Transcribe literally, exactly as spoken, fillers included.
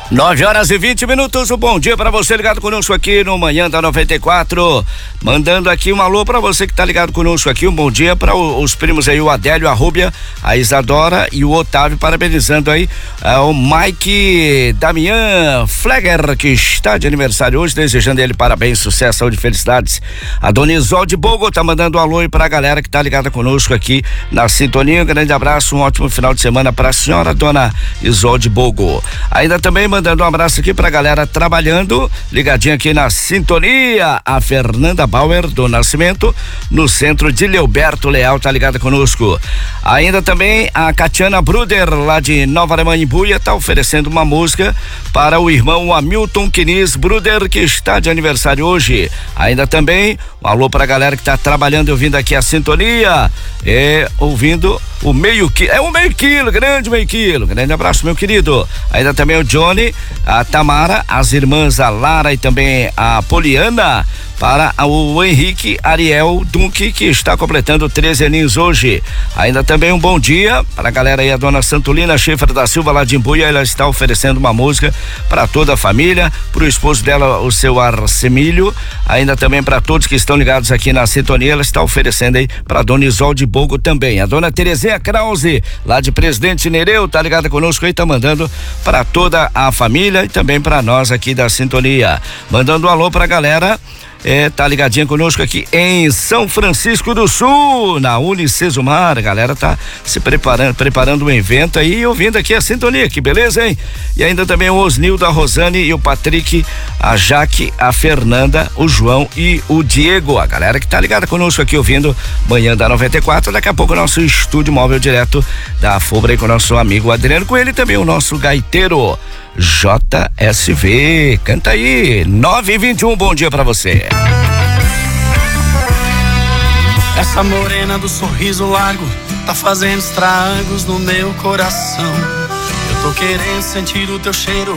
nove horas e vinte minutos, um bom dia para você ligado conosco aqui no Manhã da noventa e quatro, mandando aqui um alô para você que tá ligado conosco aqui, um bom dia para os primos aí, o Adélio, a Rúbia, a Isadora e o Otávio, parabenizando aí uh, o Mike Damian Flegger, que está de aniversário hoje, desejando ele parabéns, sucesso, saúde e felicidades. A dona Isolde Bogo tá mandando um alô aí pra galera que tá ligada conosco aqui na sintonia, um grande abraço, um ótimo final de semana pra senhora, dona Isolde Bogo. Ainda também mandando um abraço aqui pra galera trabalhando, ligadinha aqui na sintonia, a Fernanda Bauer do Nascimento, no centro de Leoberto Leal, tá ligada conosco. Ainda também a Catiana Bruder, lá de Nova Alemanha, Imbuia, tá oferecendo uma música para o irmão Hamilton Quinis Bruder, que está de aniversário hoje. Ainda também um alô pra galera que tá trabalhando e ouvindo aqui a sintonia, é, ouvindo o meio quilo, é o meio quilo, grande meio quilo, grande abraço, meu querido. Ainda também o Johnny, a Tamara, as irmãs, a Lara e também a Poliana, para o Henrique Ariel Dunque, que está completando treze aninhos hoje. Ainda também um bom dia para a galera aí, a dona Santolina Schiffer da Silva, lá de Imbuia, ela está oferecendo uma música para toda a família, para o esposo dela, o seu Arcemílio, ainda também para todos que estão ligados aqui na sintonia, ela está oferecendo aí para a dona Isolde Bogo também. A dona Terezinha Krause, lá de Presidente Nereu, tá ligada conosco aí, tá mandando para toda a família e também para nós aqui da sintonia. Mandando um alô pra galera, é, tá ligadinha conosco aqui em São Francisco do Sul, na Unicesumar, a galera tá se preparando, preparando um evento aí e ouvindo aqui a sintonia, que beleza, hein? E ainda também o Osnildo, a Rosane e o Patrick, a Jaque, a Fernanda, o João e o Diego, a galera que tá ligada conosco aqui ouvindo Manhã da noventa e quatro, daqui a pouco o nosso estúdio móvel direto da Fubra aí com o nosso amigo Adriano Coelho e também o nosso gaiteiro J S V, canta aí, nove e vinte e um, bom dia pra você. Essa morena do sorriso largo tá fazendo estragos no meu coração. Eu tô querendo sentir o teu cheiro